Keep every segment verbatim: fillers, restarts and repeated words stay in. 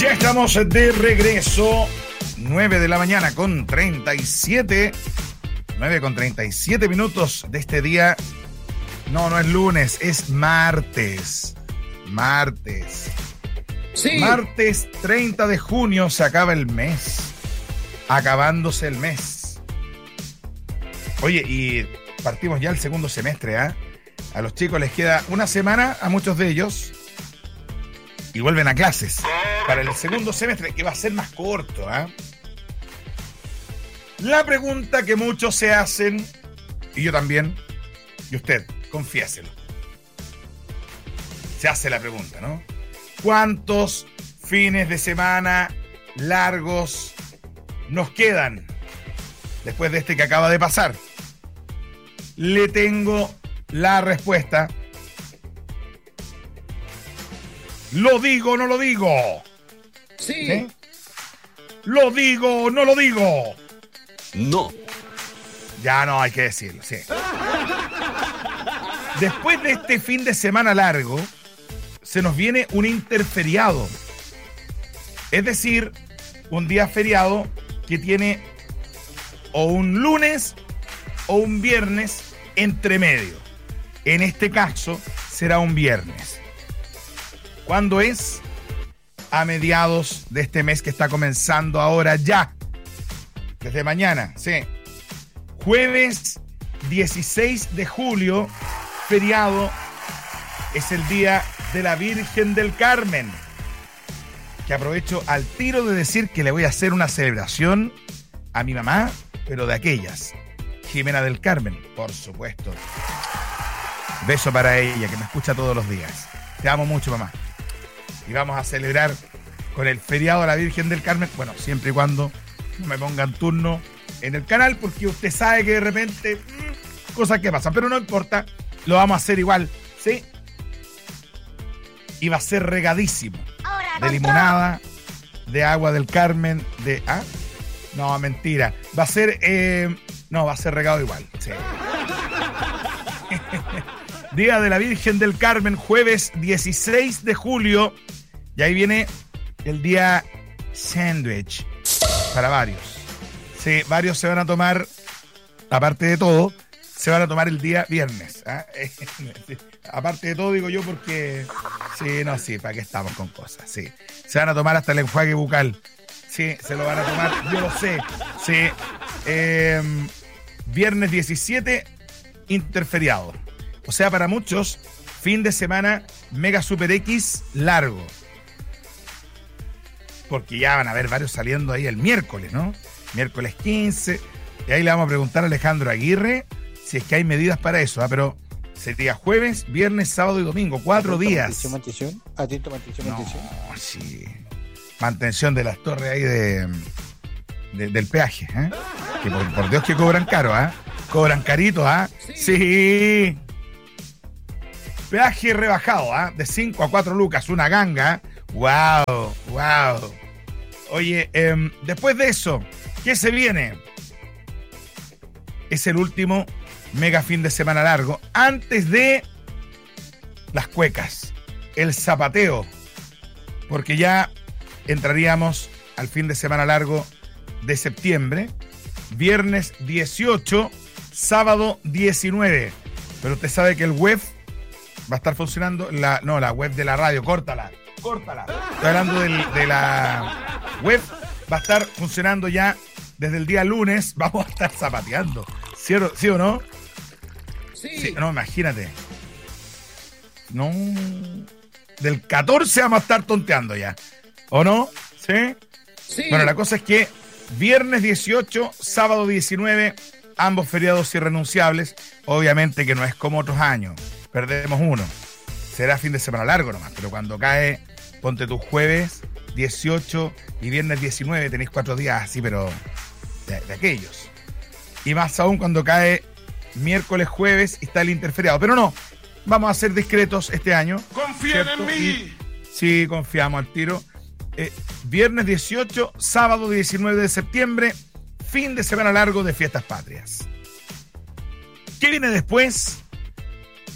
Ya estamos de regreso. nueve de la mañana con treinta y siete. nueve con treinta y siete minutos de este día. No, no es lunes, es martes. Martes. Sí. Martes treinta de junio se acaba el mes. Acabándose el mes. Oye, y partimos ya el segundo semestre, ¿ah? ¿eh? A los chicos les queda una semana, a muchos de ellos, y vuelven a clases para el segundo semestre, que va a ser más corto, ¿ah? ¿eh? La pregunta que muchos se hacen, y yo también, y usted, confiéselo. Se hace la pregunta, ¿no? ¿Cuántos fines de semana largos nos quedan después de este que acaba de pasar? Le tengo la respuesta. ¿Lo digo o no lo digo? Sí. ¿Sí? ¿Lo digo o no lo digo? No. Ya no hay que decirlo, sí. Después de este fin de semana largo, se nos viene un interferiado. Es decir, un día feriado que tiene o un lunes o un viernes entre medio. En este caso, será un viernes. ¿Cuándo es? A mediados de este mes que está comenzando ahora ya. Desde mañana, sí. Jueves dieciséis de julio, feriado, es el Día de la Virgen del Carmen. Que aprovecho al tiro de decir que le voy a hacer una celebración a mi mamá, pero de aquellas. Jimena del Carmen, por supuesto. Beso para ella, que me escucha todos los días. Te amo mucho, mamá. Y vamos a celebrar con el feriado de la Virgen del Carmen, bueno, siempre y cuando no me pongan turno en el canal, porque usted sabe que de repente mmm, cosas que pasan, pero no importa, lo vamos a hacer igual, ¿sí? Y va a ser regadísimo. De limonada, de agua del Carmen, de... ¿Ah? No, mentira. Va a ser... Eh, no, va a ser regado igual, sí. Día de la Virgen del Carmen, jueves dieciséis de julio. Y ahí viene el día sándwich para varios. Sí, varios se van a tomar, aparte de todo, se van a tomar el día viernes. ¿eh? Aparte de todo, digo yo, porque... Sí, no, sí, ¿para qué estamos con cosas? Sí. Se van a tomar hasta el enjuague bucal. Sí, se lo van a tomar, yo lo sé. Sí. Eh, viernes diecisiete, interferiado. O sea, para muchos, fin de semana mega super X largo. Porque ya van a haber varios saliendo ahí el miércoles, ¿no? Miércoles quince. Y ahí le vamos a preguntar a Alejandro Aguirre si es que hay medidas para eso. ¿eh? Pero sería jueves, viernes, sábado y domingo. Cuatro Atento, días. Mantención, mantención. Atento, mantención, no, mantención. sí. Mantención de las torres ahí de, de del peaje. ¿eh? Que por, por Dios que cobran caro, ¿ah? ¿eh? Cobran carito, ¿ah? ¿eh? Sí. sí. Peaje rebajado, ¿ah? ¿eh? De cinco a cuatro lucas, una ganga. ¡Wow! ¡Wow! Oye, eh, después de eso, ¿qué se viene? Es el último mega fin de semana largo. Antes de las cuecas, el zapateo. Porque ya entraríamos al fin de semana largo de septiembre. Viernes dieciocho, sábado diecinueve. Pero usted sabe que el web va a estar funcionando. La, no, la web de la radio, córtala. Córtala. Estoy hablando del, de la web. Va a estar funcionando ya desde el día lunes. Vamos a estar zapateando. ¿Sí o, ¿sí o no? Sí. sí. No, imagínate. No. Del catorce vamos a estar tonteando ya. ¿O no? ¿Sí? Sí. Bueno, la cosa es que viernes dieciocho, sábado diecinueve, ambos feriados irrenunciables. Obviamente que no es como otros años. Perdemos uno. Será fin de semana largo nomás, pero cuando cae, ponte tu jueves dieciocho y viernes diecinueve, tenéis cuatro días así, pero de, de aquellos. Y más aún cuando cae miércoles, jueves y está el interferiado. Pero no, vamos a ser discretos este año. ¡Confíen ¿cierto? en mí! Y, sí, confiamos al tiro. Eh, viernes dieciocho, sábado diecinueve de septiembre, fin de semana largo de fiestas patrias. ¿Qué viene después?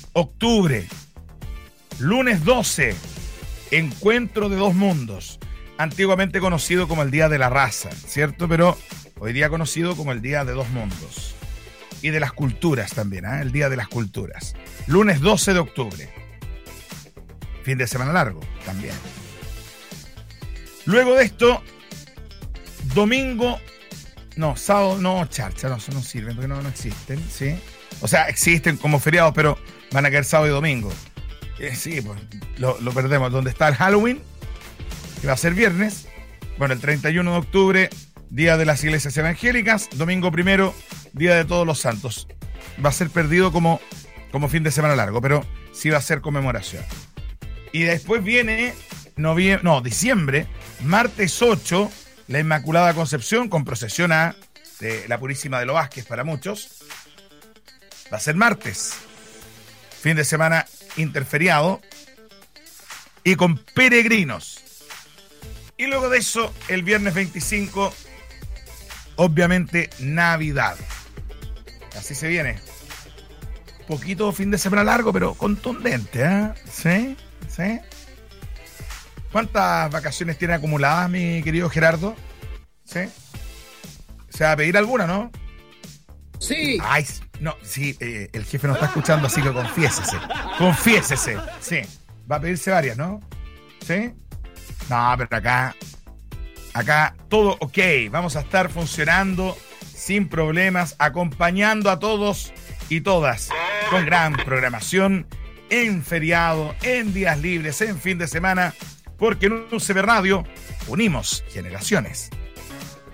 Octubre. Lunes doce, encuentro de dos mundos. antiguamente conocido como el Día de la Raza, ¿cierto? Pero hoy día conocido como el Día de dos Mundos. Y de las culturas también, ¿eh? El Día de las Culturas. Lunes doce de octubre. Fin de semana largo también. Luego de esto, domingo... No, sábado, no, charcha, no, eso no sirven porque no, no existen, ¿sí? O sea, existen como feriados, pero van a caer sábado y domingo. Eh, sí, pues lo, lo perdemos. ¿Dónde está el Halloween? Que va a ser viernes. Bueno, el treinta y uno de octubre, Día de las Iglesias Evangélicas. Domingo primero, Día de Todos los Santos. Va a ser perdido como, como fin de semana largo, pero sí va a ser conmemoración. Y después viene noviembre, no, diciembre, martes ocho, la Inmaculada Concepción, con procesión a de la Purísima de los Vázquez para muchos. Va a ser martes. Fin de semana interferiado. Y con peregrinos. Y luego de eso, el viernes veinticinco, obviamente Navidad. Así se viene. Poquito fin de semana largo, pero contundente, ¿eh? ¿Sí? ¿Sí? ¿Cuántas vacaciones tiene acumuladas, mi querido Gerardo? ¿Sí? ¿Se va a pedir alguna, no? Sí. Ay, no, sí, eh, el jefe nos está escuchando, así que confiésese. Confiésese. Sí. Va a pedirse varias, ¿no? ¿Sí? No, pero acá, acá todo ok. Vamos a estar funcionando sin problemas, acompañando a todos y todas con gran programación en feriado, en días libres, en fin de semana, porque en U C B Radio unimos generaciones.